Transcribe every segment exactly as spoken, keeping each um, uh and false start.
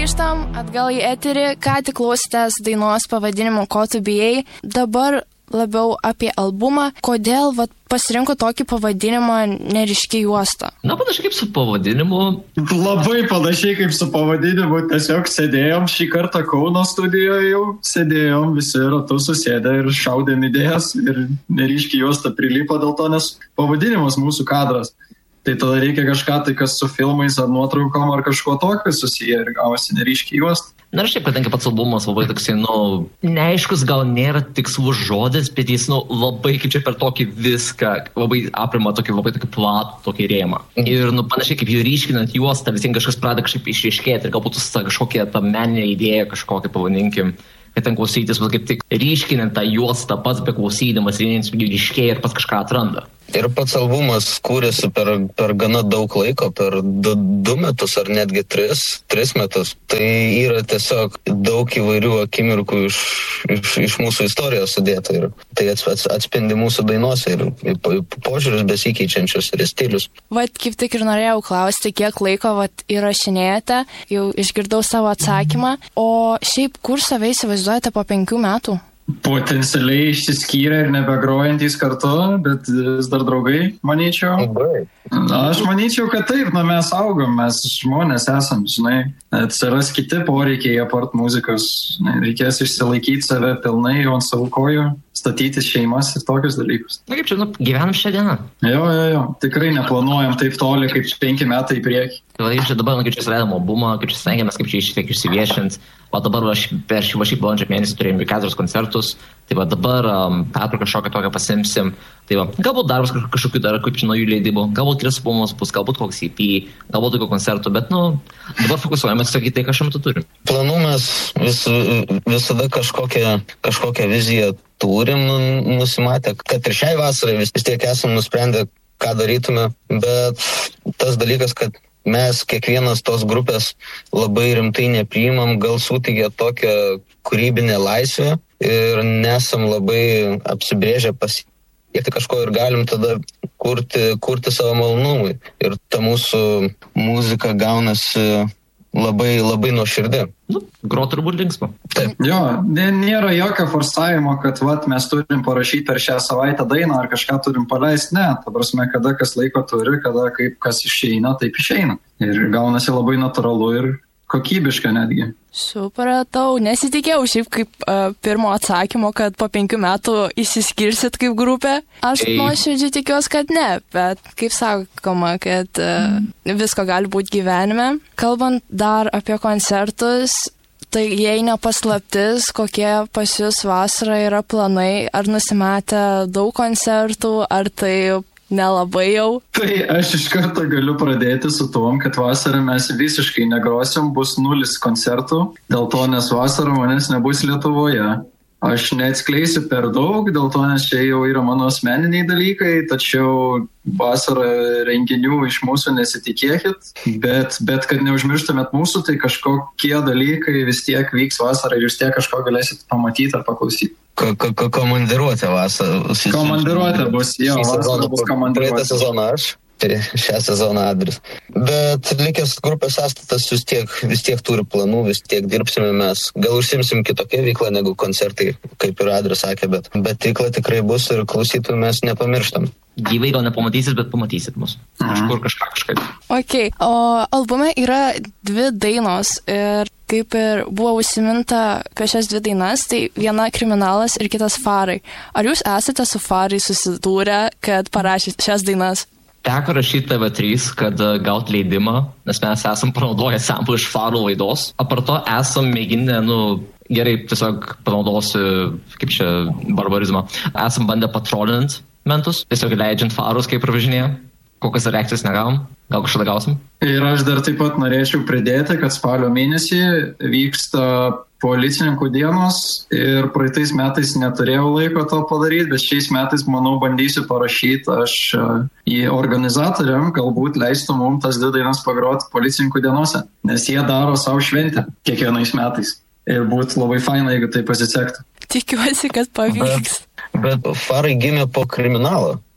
grįžtam atgal į eterį, ką tik klausėtės dainos pavadinimu Ko tu bijai. Dabar labiau apie albumą. Kodėl vat, pasirinko tokį pavadinimą Neryški juosta? Na, panašiai kaip su pavadinimu. Labai panašiai kaip su pavadinimu. Tiesiog sėdėjom šį kartą Kauno studijoje jau. Sėdėjom visi ratu susėdę ir šaudėm idėjas. Ir Neryški juosta prilipo dėl to, nes pavadinimas mūsų kadras. Tai tada reikia kažką, tai kas su filmais ar nuotraukom ar kažkuo tokio susiję ir gavosi Neryški juosta. Na ir šiaip, kadangi pats albumas labai toksai, nu, neaiškus gal nėra tikslus žodis, bet jis, nu, labai kaip čia per tokį viską, labai aprima tokį labai tokį platų, tokį rėmą. Ir, nu, panašiai kaip jį ryškinant juostą, visiems kažkas pradeda kažkaip išryškėti ir galbūt kažkokia ta meninė idėja, kažkokia pavadinkim, kad ten klausytis, bet kaip tik ryškinant tą juostą pats beklausydamas, vieniems ryškėja ir pats kažką atranda. Ir pats albumas kūrėsi per, per gana daug laiko, per du, du metus ar netgi tris, tris metus. Tai yra tiesiog daug įvairių akimirkų iš, iš, iš mūsų istorijos sudėta ir tai atspindi mūsų dainuose ir, ir požiūrius besikeičiančius ir stilius. Vat kaip tik ir norėjau klausti, kiek laiko vat įrašinėjate, jau išgirdau savo atsakymą, o šiaip kur save įsivaizduojate po penkių metų? Potencialiai išsiskyrę ir nebegrojantys kartu, bet vis dar draugai, manyčiau. Na, aš manyčiau, kad taip, na, mes augom, mes žmonės esam, žinai, atsiras kiti poreikiai apart muzikos, žinai, reikės išsilaikyti save pilnai ant savo kojų, statyti šeimas ir tokius dalykus. Na kaip čia, nu, gyvenam šią dieną. Jo, jo, jo, tikrai neplanuojam taip toli, kaip penki metai į priekį. Tai čia dabar, nu, kaip čia svedam albumą, kaip čia stengiamės, kaip čia išsiek išsiviešint. O dabar aš per šį vašį balandžio mėnesį turėjome keturis koncertus, tai va dabar um, Petro kažkokią tokią pasimsim, tai va, galbūt darbas kažkokių dar kaip čia naujų leidybų, galbūt kitas albumas bus, galbūt koks E P, galbūt tokio koncertų, bet, nu, dabar fokusuojamės į tai, ką šiuo metu turim. Planų mes vis, visada kažkokią, kažkokią viziją turim nusimatę, kad ir šiai vasarai vis tiek esam nusprendę, ką darytume, bet tas dalykas, kad mes kiekvienas tos grupės labai rimtai nepriimam, gal suteikia tokią kūrybinę laisvę ir nesam labai apsibrėžę pasiekti kažko ir galim tada kurti, kurti savo malonumui. Ir ta mūsų muzika gaunasi labai, labai nuoširdė. Nu, grot turbūt linksma. Taip. Jo, nėra jokio forsavimo, kad vat, mes turim parašyti per šią savaitę dainą ar kažką turim paleisti. Ne, ta prasme, kada kas laiko turi, kada kaip kas išeina, taip išeina. Ir gaunasi labai natūralu ir kokybiška netgi. Supratau, nesitikėjau šiaip kaip uh, pirmo atsakymo, kad po penkių metų išsiskirsit kaip grupė. Aš Ei. nuoširdžiai tikiuosi, kad ne, bet kaip sakoma, kad uh, mm. visko gali būti gyvenime. Kalbant dar apie koncertus, tai jei ne paslaptis, kokie pas jūs vasarą yra planai, ar nusimatę daug koncertų, ar tai nelabai jau? Tai aš iš karto galiu pradėti su tom, kad vasarą mes visiškai negrosim, bus nulis koncertų, dėl to, nes vasarą manęs nebus Lietuvoje. Aš neatskleisiu per daug, dėl to, nes čia jau yra mano asmeniniai dalykai, tačiau vasarą renginių iš mūsų nesitikėkit, bet, bet kad neužmirštumėt mūsų, tai kažkokie dalykai vis tiek vyks vasarą ir jūs tiek kažko galėsit pamatyti ar paklausyti. Komandiruotė vasarą. Komandiruotė bus, jo, vasarą bus komandiruotė. Praeitą sezoną aš, tai šią sezoną Adris. Bet likęs grupės sąstatas vis tiek, vis tiek turi planų, vis tiek dirbsime mes. Gal užsimsim kitokią veiklą negu koncertai, kaip ir Adris sakė, bet, bet veikla tikrai bus ir klausytojų mes nepamirštam. Gyvai gal nepamatysit, bet pamatysit mus. Kažkur kažką kažkaip. Ok, o albume yra dvi dainos ir kaip ir buvo užsiminta apie šias dvi dainas, tai viena Kriminalas ir kitas Farai. Ar jūs esate su Farai susidūrę, kad parašėt šias dainas? Teko rašyti T V trys, kad gaut leidimą, nes mes esam panaudoję samplą iš Farų laidos. Apart to esam mėginę, nu, gerai, tiesiog panaudosiu, kaip čia, barbarizmą. Esam bandę patrolint mentus, tiesiog leidžiant Farus, kaip pravažinėje. Kokias reakcijas negavom? Gal kažką gausim? Ir aš dar taip pat norėčiau pridėti, kad spalio mėnesį vyksta policininkų dienos ir praeitais metais neturėjau laiko to padaryti, bet šiais metais, manau, bandysiu parašyti aš į organizatoriam, galbūt leistų mums tas dvi dainas pagroti policininkų dienose, nes jie daro savo šventę kiekvienais metais ir būtų labai faina, jeigu tai pasisektų. Tikiuosi, kad pavyks. Bet, bet Farai gimė po Kriminalo.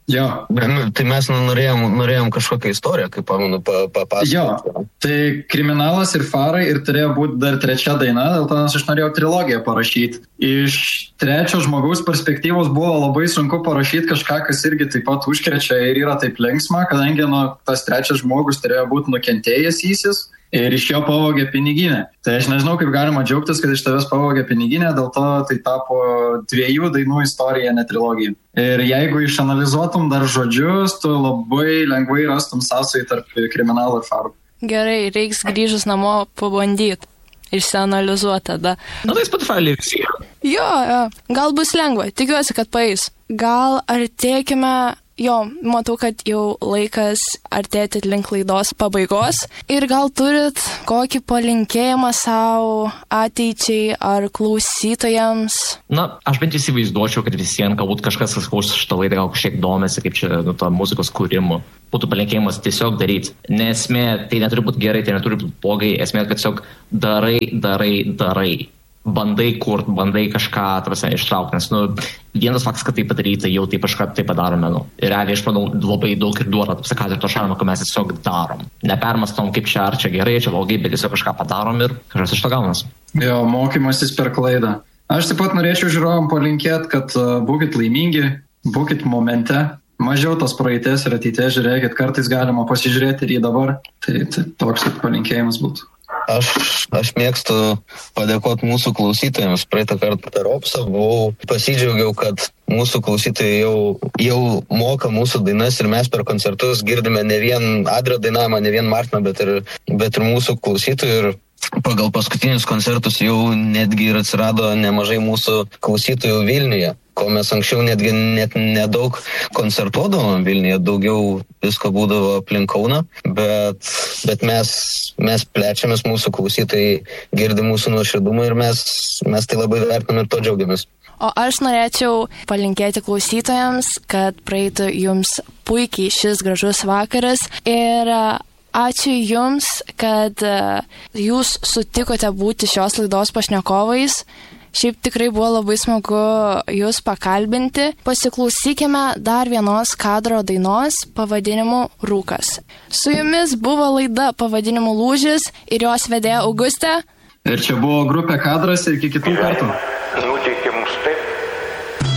Jo. Tai mes norėjom, norėjom kažkokią istoriją, kaip pamenu, papasakoti. Jo, tai Kriminalas ir Farai ir turėjo būti dar trečia daina, dėl to aš norėjau trilogiją parašyti. Iš trečio žmogaus perspektyvos buvo labai sunku parašyti kažką, kas irgi taip pat užkrečia ir yra taip linksma, kadangi nu, tas trečias žmogus turėjo būti nukentėjęs įsis. Ir iš jo pavogė piniginę. Tai aš nežinau, kaip galima džiaugtis, kad iš tavęs pavogė piniginę, dėl to tai tapo dviejų dainų istorija, ne trilogija. Ir jeigu išanalizuotum dar žodžius, tu labai lengvai rastum sąsajų tarp Kriminalo ir Farų. Gerai, reiks grįžus namo pabandyti. Išsianalizuoti tada. Na tai Spotify visi. Jo, jo, gal bus lengva, tikiuosi, kad paeis. Gal artėkime, jo, matau, kad jau laikas artėti link laidos pabaigos. Ir gal turit kokį palinkėjimą savo ateičiai ar klausytojams? Na, aš bent įsivaizduočiau, kad visiems galbūt kažkas, kas klausys šitą laidą, gal kažkiek domisi, kaip čia nu, to muzikos kūrimu. Būtų palinkėjimas tiesiog daryti. Nesmė, tai neturi būti gerai, tai neturi būti blogai. Esmė, kad tiesiog darai, darai, darai. Bandai kurt, bandai kažką atrasę ištraukti, nes nu, vienas faktas, kad tai padaryti, jau taip kažką tai padarome. Nu. Ir realiai, aš manau, labai daug ir duoda, taip sakant, ir to šarmo, kad mes tiesiog darom. Nepermastom, kaip čia, ar čia gerai, čia blogai, bet tiesiog kažką padarom ir kažkas iš to gaunas. Jo, mokymasis per klaidą. Aš taip pat norėčiau žiūrovam palinkėti, kad uh, būkit laimingi, būkit momente, mažiau tos praeities ir ateities žiūrėkit, kartais galima pasižiūrėti ir į dabar. Tai, tai toks palinkėjimas būtų. Aš, aš mėgstu padėkoti mūsų klausytojams. Praeitą kartą per Opsą buvau pasidžiaugiau, kad mūsų klausytojai jau, jau moka mūsų dainas ir mes per koncertus girdime ne vien Adrio dainavimą, ne vien Martiną, bet ir, bet ir mūsų klausytojų. Ir pagal paskutinius koncertus jau netgi ir atsirado nemažai mūsų klausytojų Vilniuje, ko mes anksčiau netgi net nedaug koncertuodavom Vilniuje, daugiau visko būdavo aplink Kauną, bet, bet mes, mes plečiamės, mūsų klausytojai girdi mūsų nuoširdumą ir mes, mes tai labai vertiname ir to džiaugiamės. O aš norėčiau palinkėti klausytojams, kad praeitų jums puikiai šis gražus vakaras ir ačiū Jums, kad Jūs sutikote būti šios laidos pašnekovais. Šiaip tikrai buvo labai smagu Jūs pakalbinti. Pasiklausykime dar vienos Kadro dainos pavadinimu Rūkas. Su Jumis buvo laida pavadinimu Lūžis ir jos vedėja Augustė. Ir čia buvo grupė Kadras ir iki kitų kartų.